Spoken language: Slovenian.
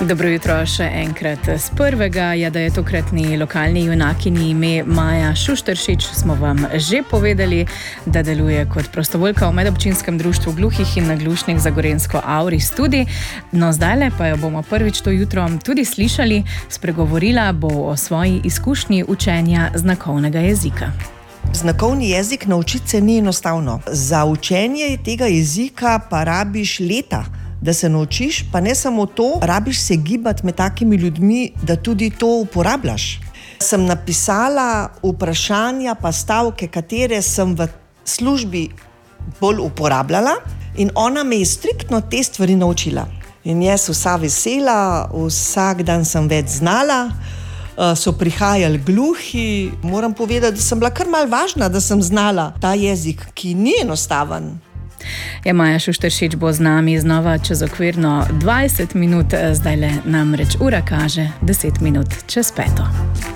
Dobro jutro še enkrat. Z prvega je, da je tokratni lokalni junakini ime Maja Šušteršič, smo vam že povedali, da deluje kot prostovoljka v medobčinskem društvu gluhih in naglušnih za Gorenjsko Auris tudi. No, zdajle pa jo bomo prvič to jutro tudi slišali, spregovorila bo o svoji izkušnji učenja znakovnega jezika. Znakovni jezik naučiti se ni enostavno. Za učenje tega jezika pa rabiš leta, da se naučiš, pa ne samo to, rabiš se gibati med takimi ljudmi, da tudi to uporabljaš. Sem napisala vprašanja pa stavke, katere sem v službi bolj uporabljala, in ona me je striktno te stvari naučila. In jaz vsa vesela, vsak dan sem več znala, so prihajali gluhi. Moram povedati, da sem bila kar malo važna, da sem znala ta jezik, ki ni enostaven. Maja Šušteršič bo z nami znova čez okvirno 20 minut, zdajle namreč ura kaže 10 minut čez 5.